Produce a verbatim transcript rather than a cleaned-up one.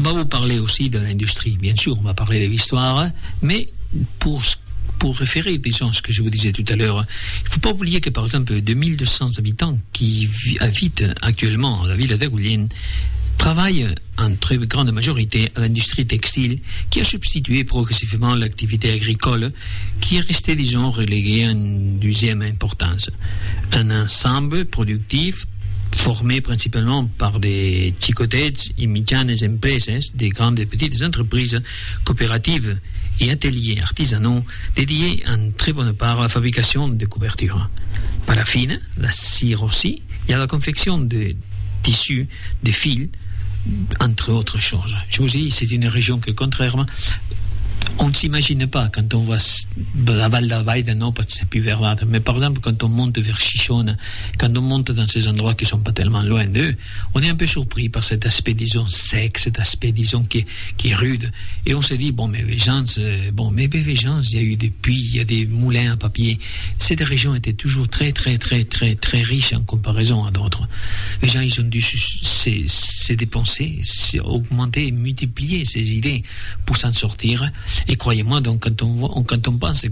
va vous parler aussi de l'industrie, bien sûr, on va parler de l'histoire, mais pour Pour référer, disons, ce que je vous disais tout à l'heure, il ne faut pas oublier que, par exemple, deux mille deux cents habitants qui habitent actuellement la ville d'Agullien travaillent en très grande majorité à l'industrie textile qui a substitué progressivement l'activité agricole qui est restée, disons, reléguée à une deuxième importance. Un ensemble productif formé principalement par des chicotetes et mitjanes empresas, des grandes et petites entreprises coopératives et ateliers artisanaux dédiés en très bonne part à la fabrication de couvertures. Paraffine, la cire aussi, il y a la confection de tissus, de fils, entre autres choses. Je vous dis, c'est une région que, contrairement, on ne s'imagine pas quand on voit la Val d'Albaida, non, parce que c'est plus vers là. Mais par exemple, quand on monte vers Chichone, quand on monte dans ces endroits qui ne sont pas tellement loin d'eux, on est un peu surpris par cet aspect, disons, sec, cet aspect, disons, qui est, qui est rude. Et on se dit, bon, mais Végence, bon, mais Végence, il y a eu des puits, il y a des moulins à papier. Cette région était toujours très, très, très, très, très riche en comparaison à d'autres. Les gens, ils ont dû se, se dépenser, se augmenter, multiplier ces idées pour s'en sortir. Et croyez-moi, donc, quand on, voit, quand on pense